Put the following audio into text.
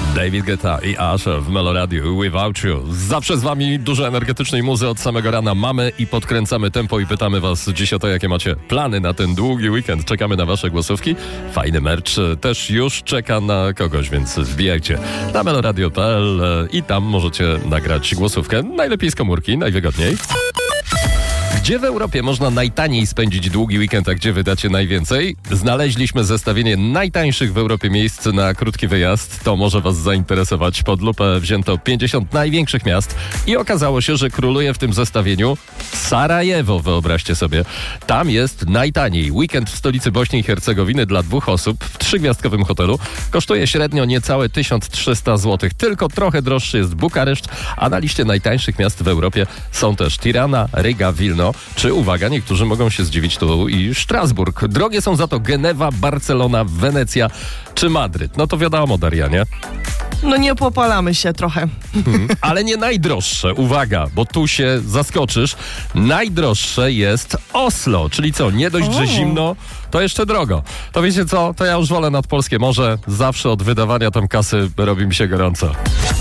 David Guetta i Usher w Meloradiu Without You. Zawsze z wami dużo energetycznej muzy od samego rana mamy i podkręcamy tempo i pytamy was dziś o to, jakie macie plany na ten długi weekend. Czekamy na wasze głosówki. Fajny merch też już czeka na kogoś, więc wbijajcie na meloradio.pl i tam możecie nagrać głosówkę. Najlepiej z komórki, najwygodniej. Gdzie w Europie można najtaniej spędzić długi weekend, a gdzie wydacie najwięcej? Znaleźliśmy zestawienie najtańszych w Europie miejsc na krótki wyjazd. To może was zainteresować. Pod lupę wzięto 50 największych miast i okazało się, że króluje w tym zestawieniu Sarajewo, wyobraźcie sobie. Tam jest najtaniej. Weekend w stolicy Bośni i Hercegowiny dla 2 osób w 3-gwiazdkowym hotelu kosztuje średnio niecałe 1300 zł. Tylko trochę droższy jest Bukareszt, a na liście najtańszych miast w Europie są też Tirana, Riga, Wilno, czy, uwaga, niektórzy mogą się zdziwić, tu i Strasburg. Drogie są za to Genewa, Barcelona, Wenecja czy Madryt. No to wiadomo, Daria, nie? No nie popalamy się trochę. Ale nie najdroższe, uwaga, bo tu się zaskoczysz. Najdroższe jest Oslo, czyli co, nie dość, że zimno, to jeszcze drogo. To wiecie co, to ja już wolę nad polskie morze. Zawsze od wydawania tam kasy robi mi się gorąco.